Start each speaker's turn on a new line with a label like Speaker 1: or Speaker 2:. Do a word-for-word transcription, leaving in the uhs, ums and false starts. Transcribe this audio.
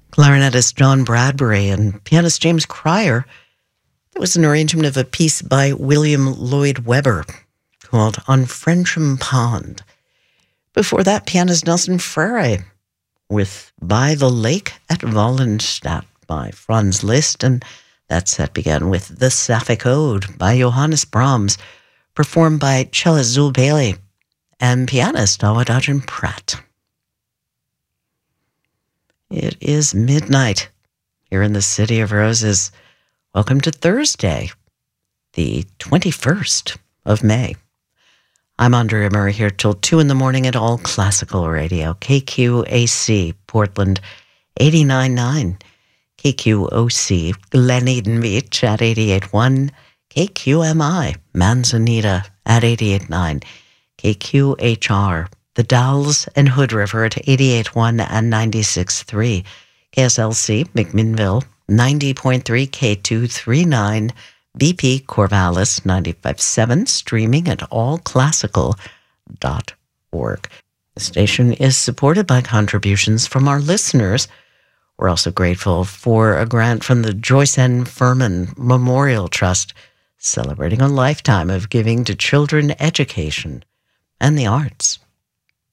Speaker 1: clarinetist John Bradbury and pianist James Cryer. It was an arrangement of a piece by William Lloyd Webber called On Frensham Pond. Before that, pianist Nelson Frere with By the Lake at Wallenstadt by Franz Liszt, and that set began with The Sapphic Ode by Johannes Brahms, performed by cellist Zul Bailey and pianist Awadh Ajahn-Pratt. It is midnight here in the City of Roses. Welcome to Thursday, the twenty-first of May. I'm Andrea Murray here till two in the morning at All Classical Radio, K Q A C, Portland, eighty-nine point nine, K Q O C, Glen Eden Beach at eighty-eight point one, K Q M I, Manzanita at eighty-eight point nine, K Q H R, The Dalles and Hood River at eighty-eight point one and ninety-six point three, K S L C, McMinnville, ninety point three, K two thirty-nine, B P Corvallis, ninety-five point seven, streaming at all classical dot org. The station is supported by contributions from our listeners. We're also grateful for a grant from the Joyce N. Furman Memorial Trust, celebrating a lifetime of giving to children education and the arts.